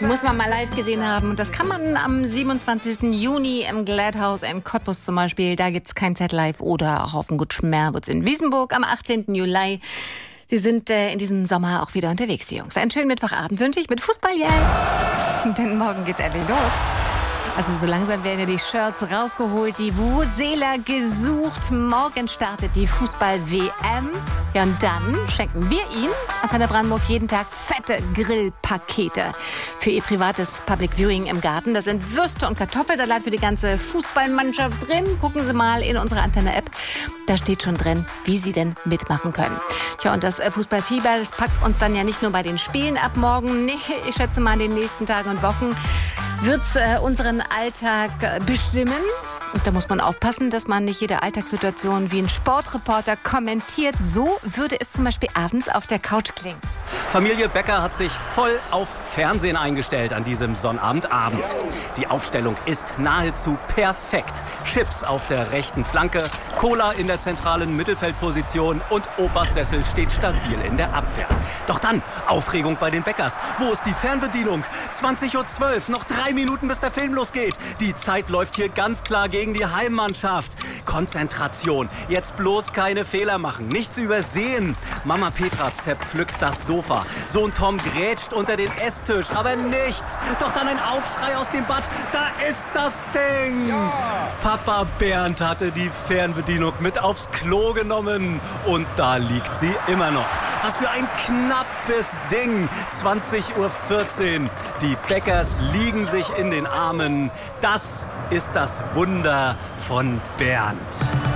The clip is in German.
muss man mal live gesehen haben. Und das kann man am 27. Juni im Gladhaus in Cottbus zum Beispiel. Da gibt es kein Z-Live oder auch auf dem Gut Schmerwitz in Wiesenburg am 18. Juli. Sie sind in diesem Sommer auch wieder unterwegs, die Jungs. Einen schönen Mittwochabend wünsche ich mit Fußball jetzt. Denn morgen geht's endlich los. Also so langsam werden ja die Shirts rausgeholt, die Vuvuzeler gesucht. Morgen startet die Fußball-WM. Ja, und dann schenken wir Ihnen, Antenne Brandenburg, jeden Tag fette Grillpakete für Ihr privates Public Viewing im Garten. Da sind Würste und Kartoffelsalat für die ganze Fußballmannschaft drin. Gucken Sie mal in unsere Antenne-App. Da steht schon drin, wie Sie denn mitmachen können. Tja, und das Fußballfieber, das packt uns dann ja nicht nur bei den Spielen ab morgen. Nee, ich schätze mal in den nächsten Tagen und Wochen wird's unseren Alltag bestimmen. Und da muss man aufpassen, dass man nicht jede Alltagssituation wie ein Sportreporter kommentiert. So würde es zum Beispiel abends auf der Couch klingen. Familie Becker hat sich voll auf Fernsehen eingestellt an diesem Sonnabendabend. Die Aufstellung ist nahezu perfekt. Chips auf der rechten Flanke, Cola in der zentralen Mittelfeldposition und Opas Sessel steht stabil in der Abwehr. Doch dann Aufregung bei den Beckers. Wo ist die Fernbedienung? 20:12 Uhr, noch 3 Minuten, bis der Film losgeht. Die Zeit läuft hier ganz klar gegen die Heimmannschaft. Konzentration, jetzt bloß keine Fehler machen, nichts übersehen. Mama Petra zerpflückt das Sofa. Sohn Tom grätscht unter den Esstisch, aber nichts. Doch dann ein Aufschrei aus dem Bad. Da ist das Ding! Ja. Papa Bernd hatte die Fernbedienung mit aufs Klo genommen. Und da liegt sie immer noch. Was für ein knappes Ding. 20:14 Uhr. Die Beckers liegen sich in den Armen. Das ist das Wunder von Bernd.